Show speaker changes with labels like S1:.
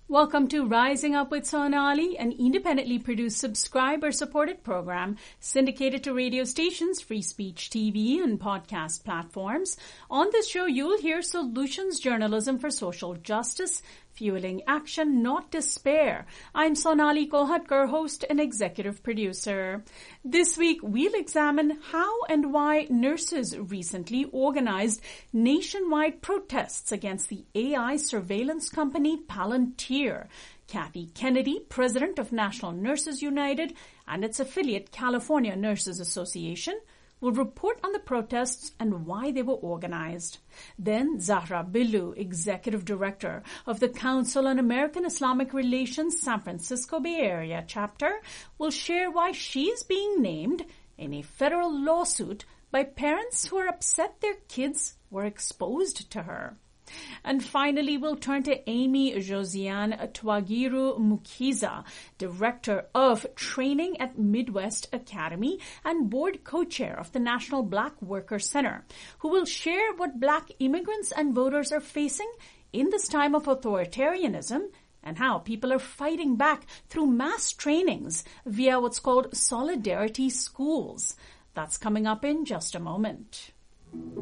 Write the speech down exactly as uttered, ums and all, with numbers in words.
S1: Welcome to Rising Up with Sonali, an independently produced subscriber-supported program syndicated to radio stations, free speech T V, and podcast platforms. On this show, you'll hear solutions journalism for social justice, fueling action, not despair. I'm Sonali Kolhatkar, host and executive producer. This week, we'll examine how and why nurses recently organized nationwide protests against the A I surveillance company Palantir. Kathy Kennedy, president of National Nurses United and its affiliate California Nurses Association, will report on the protests and why they were organized. Then Zahra Billoo, executive director of the Council on American Islamic Relations San Francisco Bay Area chapter, will share why she's being named in a federal lawsuit by parents who are upset their kids were exposed to her. And finally, we'll turn to Amy Josiane Twagiru Mukiza, Director of Training at Midwest Academy and Board Co-Chair of the National Black Worker Center, who will share what Black immigrants and voters are facing in this time of authoritarianism and how people are fighting back through mass trainings via what's called Solidarity Schools. That's coming up in just a moment.